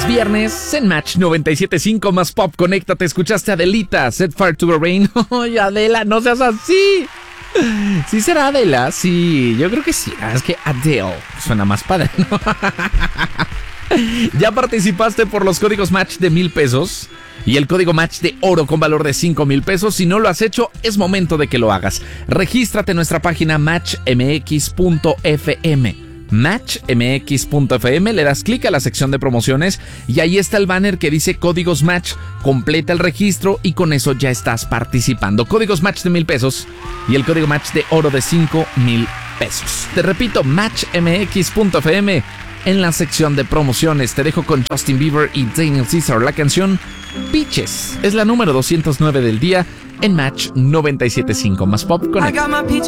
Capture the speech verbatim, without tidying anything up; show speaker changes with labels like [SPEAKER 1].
[SPEAKER 1] viernes en Match noventa y siete punto cinco más Pop. Conéctate, escuchaste a Adelita, Set Fire to the Rain. Ay, Adela, no seas así. ¿Sí será Adela? Sí, yo creo que sí. Es que Adele suena más padre, ¿no? ¿Ya participaste por los códigos Match de mil pesos? Y el código Match de oro con valor de cinco mil pesos. Si no lo has hecho, es momento de que lo hagas. Regístrate en nuestra página match m x punto f m. match m x punto f m, le das clic a la sección de promociones y ahí está el banner que dice códigos Match. Completa el registro y con eso ya estás participando. Códigos Match de mil pesos y el código Match de oro de cinco mil pesos. Te repito, match m x punto f m. En la sección de promociones te dejo con Justin Bieber y Daniel Caesar. La canción Peaches es la número doscientos nueve del día en Match noventa y siete punto cinco más Pop. Conecta.